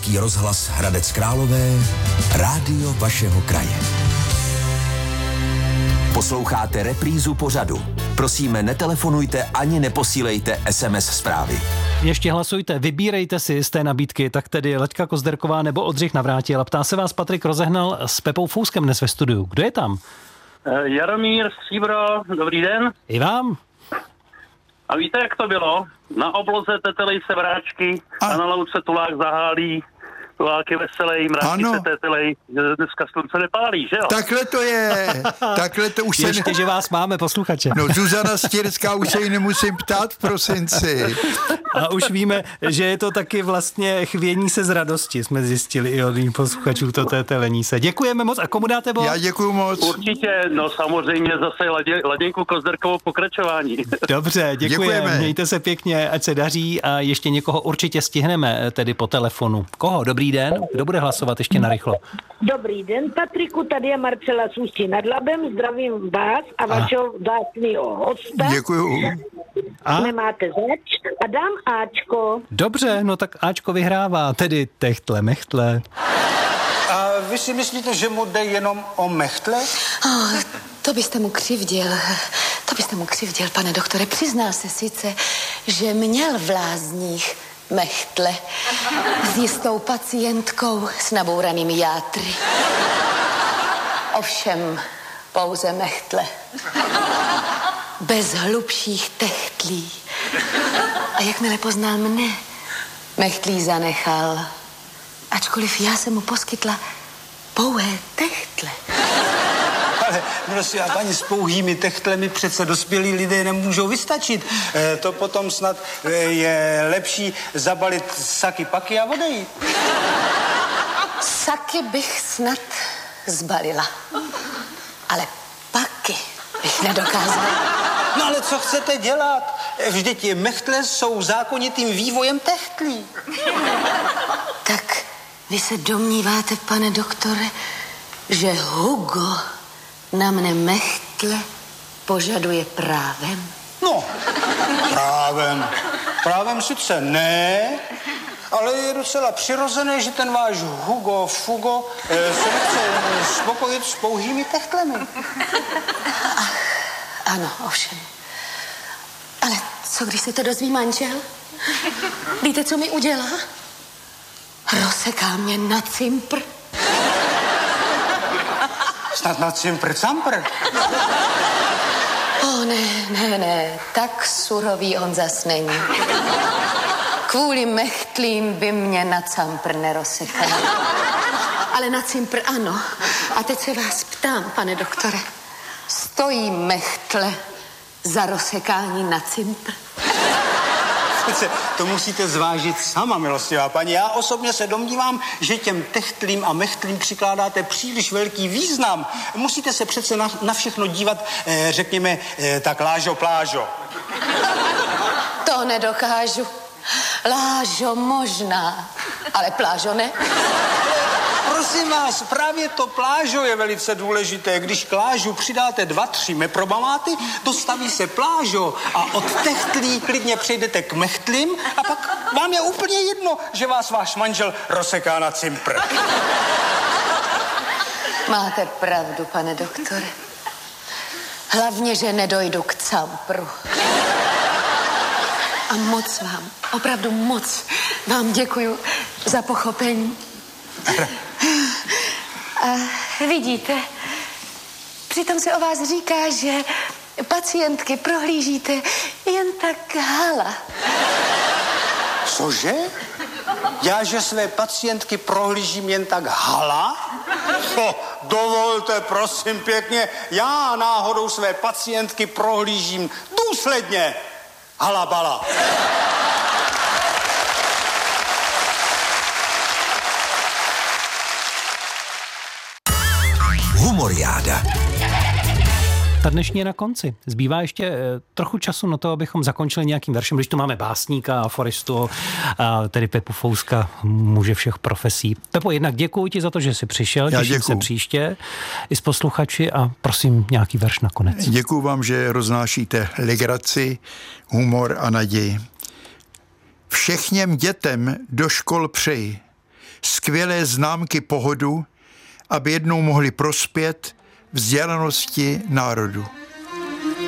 Český rozhlas Hradec Králové, rádio vašeho kraje. Posloucháte reprízu pořadu. Prosíme, netelefonujte ani neposílejte SMS zprávy. Ještě hlasujte, vybírejte si z té nabídky, tak tedy Laďka Kozderková nebo Oldřich Navrátil. Ptá se vás Patrik Rozehnal s Pepou Fouskem dnes ve studiu. Kdo je tam? Jaromír Stříbro, dobrý den. I vám. A víte, jak to bylo? Na obloze tetelej se vráčky a na louce tulák zahálí. Tulák je veselý, mráčky se tetelej. Dneska slunce nepálí, že jo? Takhle to je. Takhle to už ještě, že vás máme, posluchače. No, Zuzana Stěrská, už se jí nemusím ptát v prosinci. A už víme, že je to taky vlastně chvění se z radosti, jsme zjistili i od posluchačů to tetelení se. Děkujeme moc. A komu dáte bod? Já děkuju moc. Určitě, no samozřejmě zase Laděnku Kozderkovou pokračování. Dobře, děkujeme. Mějte se pěkně, ať se daří a ještě někoho určitě stihneme, tedy po telefonu. Koho? Dobrý den. Kdo bude hlasovat ještě narychlo? Dobrý den, Patriku, tady je Marcela z Ústí nad Labem, zdravím vás a vašeho vzácného hosta. Děkuju. Nemáte zač a dám Ačko. Dobře, no tak Ačko vyhrává, tedy techtle, mechtle. A vy si myslíte, že mu jde jenom o mechtle? To byste mu křivděl. To byste mu křivděl, pane doktore. Přiznal se sice, že měl v lázních mechtle s jistou pacientkou s nabouranými játry. Ovšem pouze mechtle. Bez hlubších techtlí. A jakmile poznal mne, mechtlí zanechal. Ačkoliv já jsem mu poskytla pouhé techtle. Ale prosím, a paní, s pouhými techtlemi přece dospělí lidé nemůžou vystačit. To potom snad je lepší zabalit saky paky a odejít. Saky bych snad zbalila. Ale paky bych nedokázala. No ale co chcete dělat? Vždyť mechtle jsou zákonitým vývojem techtlí. Tak vy se domníváte, pane doktore, že Hugo na mne mechtle požaduje právem? No, právem. Právem sice ne, ale je docela přirozené, že ten váš Hugo Fugo se nechce spokojit s pouhými techtlemi. Ach, ano, ovšem. Ale co když se to dozví manžel? Víte, co mi udělá? Rozseká mě na cimpr. Snad na cimpr-campr? Ne, tak surový on zas není. Kvůli mechtlím by mě na campr nerozsekal. Ale na cimpr ano. A teď se vás ptám, pane doktore. Stojí mechtle za rozsekání na cimpr? To musíte zvážit sama, milostivá paní. Já osobně se domnívám, že těm techtlím a mechtlím přikládáte příliš velký význam. Musíte se přece na všechno dívat, řekněme, tak lážo plážo. To nedokážu. Lážo možná, ale plážo ne. Prosím vás, právě to plážo je velice důležité. Když k lážu přidáte 2-3 meprobamáty, dostaví se plážo a od techtlí klidně přejdete k mechtlím a pak vám je úplně jedno, že vás váš manžel rozseká na cimpr. Máte pravdu, pane doktore. Hlavně, že nedojdu k campru. A moc vám, opravdu moc vám děkuju za pochopení. A vidíte, přitom se o vás říká, že pacientky prohlížíte jen tak hala. Cože? Já, že své pacientky prohlížím jen tak hala? Dovolte, prosím pěkně, já náhodou své pacientky prohlížím důsledně. Halabala. Humoriáda. Ta dnešní je na konci. Zbývá ještě trochu času na to, abychom zakončili nějakým veršem, když tu máme básníka, aforistu, tedy Pepu Fouska, muže všech profesí. Pepo, jednak děkuji ti za to, že jsi přišel, těším se příště i s posluchači a prosím nějaký verš nakonec. Děkuji vám, že roznášíte legraci, humor a naději. Všechněm dětem do škol přeji, skvělé známky pohodu, aby jednou mohli prospět vzdělanosti národu.